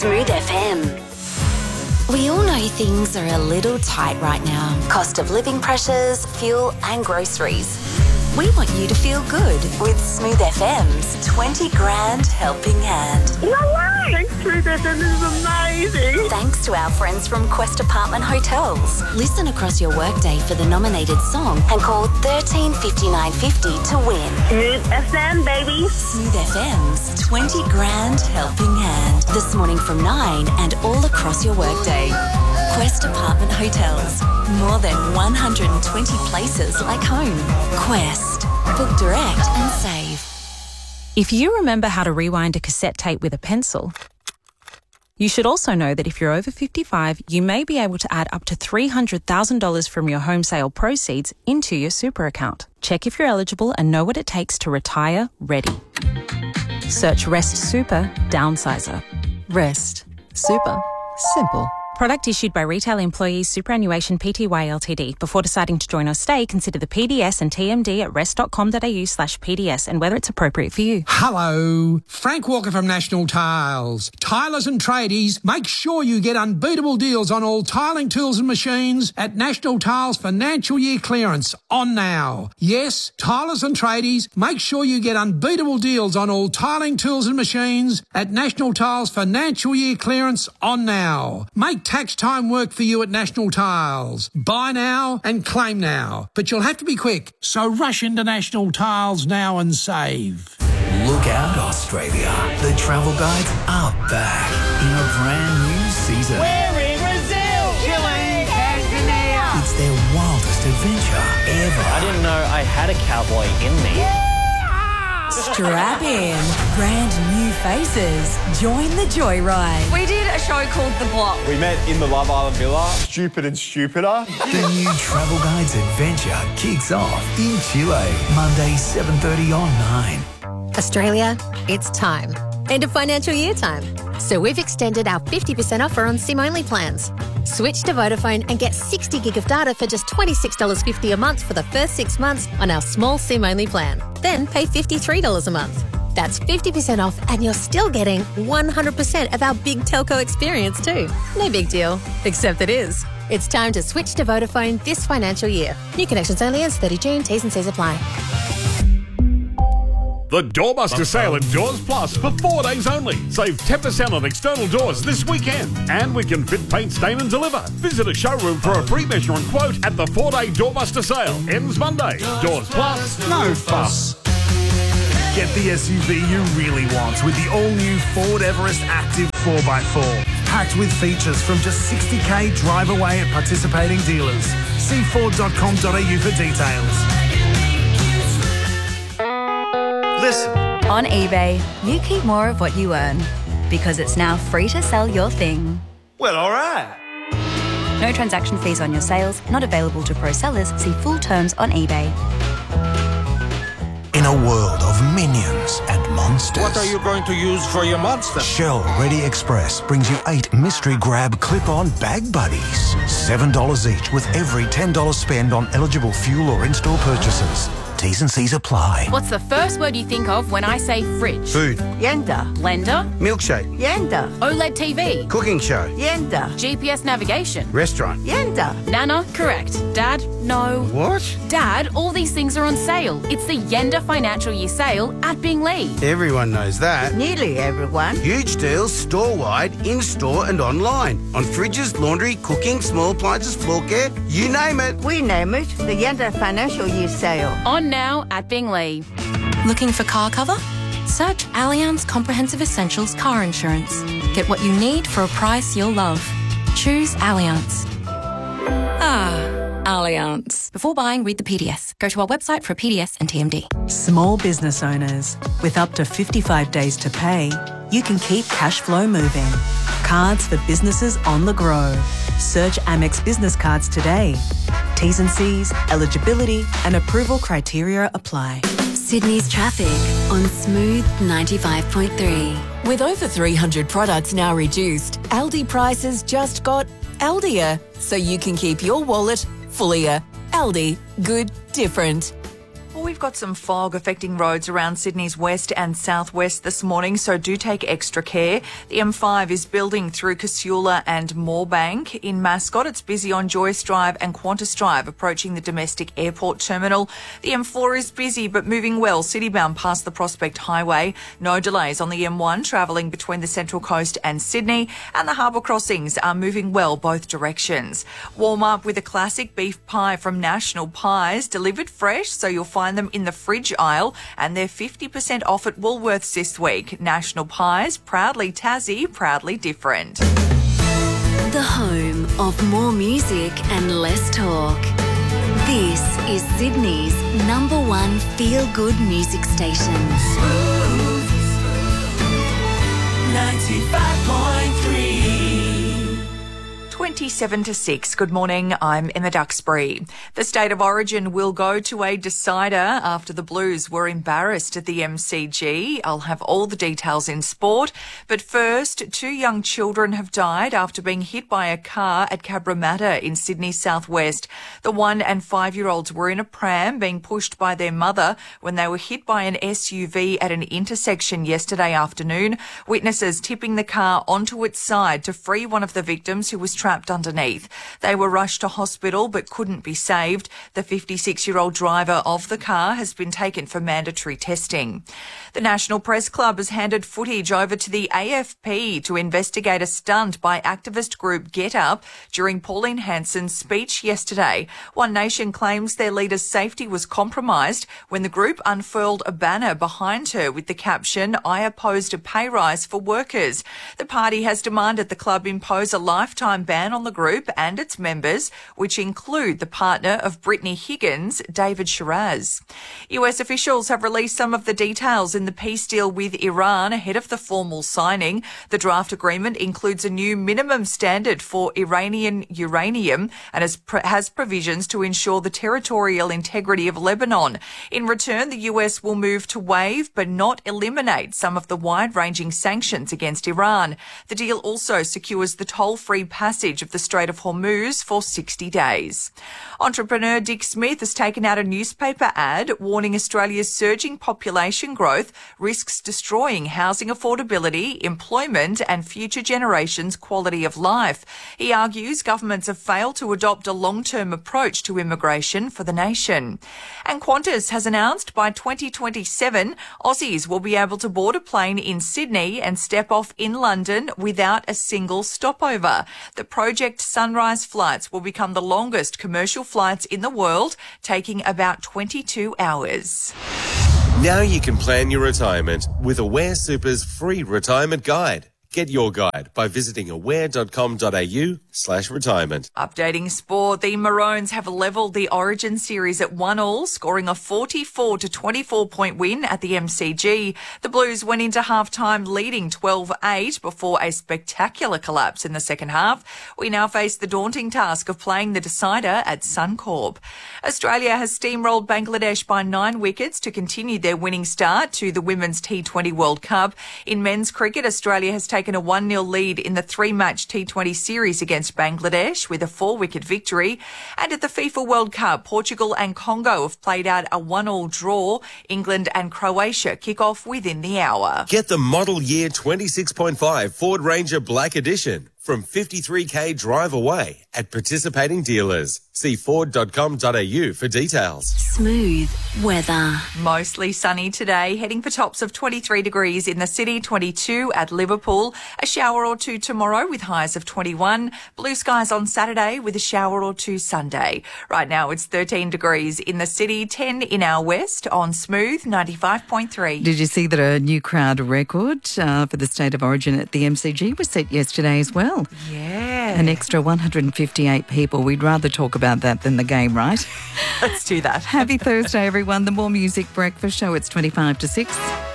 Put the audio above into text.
Smooth FM. We all know things are a little tight right now. Cost of living pressures, fuel and groceries. We want you to feel good with Smooth FM's 20 grand helping hand. No way! Smooth FM is amazing! Thanks to our friends from Quest Apartment Hotels. Listen across your workday for the nominated song and call 13 59 50 to win. Smooth FM, baby! Smooth FM's 20 grand helping hand. This morning from 9 and all across your workday. Quest Apartment Hotels. More than 120 places like home. Quest. Book direct and save. If you remember how to rewind a cassette tape with a pencil, you should also know that if you're over 55, you may be able to add up to $300,000 from your home sale proceeds into your super account. Check if you're eligible and know what it takes to retire ready. Search Rest Super Downsizer. Rest Super Simple. Product issued by Retail Employees Superannuation Pty Ltd. Before deciding to join or stay, consider the PDS and TMD at rest.com.au/PDS and whether it's appropriate for you. Hello, Frank Walker from National Tiles. Tilers and tradies, make sure you get unbeatable deals on all tiling tools and machines at National Tiles Financial Year Clearance on now. Yes, tilers and tradies, make sure you get unbeatable deals on all tiling tools and machines at National Tiles Financial Year Clearance on now. Make tax time work for you at National Tiles. Buy now and claim now. But you'll have to be quick, so rush into National Tiles now and save. Look out, Australia. The travel guides are back in a brand new season. We're in Brazil, Chile, Tanzania. It's their wildest adventure ever. I didn't know I had a cowboy in me. Strap in. Brand new faces. Join the joyride. We did a show called The Block. We met in the Love Island Villa. Stupid and stupider. The new Travel Guides adventure kicks off in Chile, Monday 7:30 on 9. Australia, it's time. End of financial year time. So we've extended our 50% offer on SIM-only plans. Switch to Vodafone and get 60 gig of data for just $26.50 a month for the first 6 months on our small SIM-only plan. Then pay $53 a month. That's 50% off and you're still getting 100% of our big telco experience too. No big deal, except it is. It's time to switch to Vodafone this financial year. New connections only ends 30 June. T's and C's apply. The Doorbuster sale at Doors Plus for 4 days only. Save 10% on external doors this weekend. And we can fit, paint, stain and deliver. Visit a showroom for a free measure and quote at the 4-day Doorbuster sale. Ends Monday. Doors Plus, no fuss. Get the SUV you really want with the all-new Ford Everest Active 4x4. Packed with features from just $60,000 drive away at participating dealers. See Ford.com.au for details. Listen. On eBay, you keep more of what you earn because it's now free to sell your thing. Well, all right. No transaction fees on your sales, not available to pro sellers. See full terms on eBay. In a world of minions and monsters. What are you going to use for your monster? Shell Ready Express brings you 8 mystery grab clip-on bag buddies. $7 each with every $10 spend on eligible fuel or in-store purchases. T's and C's apply. What's the first word you think of when I say fridge? Food. Yenda. Blender. Milkshake. Yenda. OLED TV. Cooking show. Yenda. GPS navigation. Restaurant. Yenda. Nana, correct. Dad, no. What? Dad, all these things are on sale. It's the Yenda Financial Year sale at Binglee. Everyone knows that. Nearly everyone. Huge deals store-wide, in-store and online. On fridges, laundry, cooking, small appliances, floor care, you name it. We name it the Yenda Financial Year sale. On now at Binglee. Looking for car cover? Search Allianz Comprehensive Essentials Car Insurance. Get what you need for a price you'll love. Choose Allianz. Allianz. Before buying, read the PDS. Go to our website for a PDS and TMD. Small business owners, with up to 55 days to pay, you can keep cash flow moving. Cards for businesses on the go. Search Amex Business Cards today. T's and C's, eligibility and approval criteria apply. Sydney's traffic on Smooth 95.3. With over 300 products now reduced, Aldi prices just got Aldier, so you can keep your wallet fullier. Aldi, good, different. Well, we've got some fog affecting roads around Sydney's west and southwest this morning, so do take extra care. The M5 is building through Casula and Moorebank. In Mascot, it's busy on Joyce Drive and Qantas Drive, approaching the domestic airport terminal. The M4 is busy but moving well, citybound past the Prospect Highway. No delays on the M1, travelling between the Central Coast and Sydney, and the harbour crossings are moving well both directions. Warm up with a classic beef pie from National Pies, delivered fresh, so you'll find them in the fridge aisle, and they're 50% off at Woolworths this week. National Pies, proudly Tassie, proudly different. The home of more music and less talk. This is Sydney's #1 feel-good music station. 95.3. 27 to 6. Good morning, I'm Emma Duxbury. The State of Origin will go to a decider after the Blues were embarrassed at the MCG. I'll have all the details in sport. But first, 2 young children have died after being hit by a car at Cabramatta in Sydney's southwest. The 1- and 5-year-olds were in a pram being pushed by their mother when they were hit by an SUV at an intersection yesterday afternoon. Witnesses tipping the car onto its side to free one of the victims who was trapped underneath. They were rushed to hospital but couldn't be saved. The 56-year-old driver of the car has been taken for mandatory testing. The National Press Club has handed footage over to the AFP to investigate a stunt by activist group Get Up during Pauline Hanson's speech yesterday. One Nation claims their leader's safety was compromised when the group unfurled a banner behind her with the caption, "I opposed a pay rise for workers." The party has demanded the club impose a lifetime ban on the group and its members, which include the partner of Brittany Higgins, David Shiraz. US officials have released some of the details in the peace deal with Iran ahead of the formal signing. The draft agreement includes a new minimum standard for Iranian uranium and has provisions to ensure the territorial integrity of Lebanon. In return, the US will move to waive but not eliminate some of the wide-ranging sanctions against Iran. The deal also secures the toll-free passage of the Strait of Hormuz for 60 days. Entrepreneur Dick Smith has taken out a newspaper ad warning Australia's surging population growth risks destroying housing affordability, employment and future generations' quality of life. He argues governments have failed to adopt a long-term approach to immigration for the nation. And Qantas has announced by 2027, Aussies will be able to board a plane in Sydney and step off in London without a single stopover. The Project Sunrise flights will become the longest commercial flights in the world, taking about 22 hours. Now you can plan your retirement with Aware Super's free retirement guide. Get your guide by visiting aware.com.au/retirement. Updating sport, the Maroons have levelled the Origin series at 1-1, scoring a 44-24 win at the MCG. The Blues went into half-time leading 12-8 before a spectacular collapse in the second half. We now face the daunting task of playing the decider at Suncorp. Australia has steamrolled Bangladesh by 9 wickets to continue their winning start to the Women's T20 World Cup. In men's cricket, Australia has taken a 1-0 lead in the 3-match T20 series against Bangladesh with a 4-wicket victory. And at the FIFA World Cup, Portugal and Congo have played out a 1-1 draw. England and Croatia kick off within the hour. Get the model year 26.5 Ford Ranger Black Edition from 53k drive away at participating dealers. See Ford.com.au for details. Smooth weather. Mostly sunny today, heading for tops of 23 degrees in the city, 22 at Liverpool. A shower or two tomorrow with highs of 21. Blue skies on Saturday with a shower or two Sunday. Right now it's 13 degrees in the city, 10 in our west on Smooth 95.3. Did you see that a new crowd record for the State of Origin at the MCG was set yesterday as well? Yeah. An extra 158 people. We'd rather talk about that than the game, right? Let's do that. Happy Thursday, everyone. The More Music Breakfast Show. It's 25 to 6.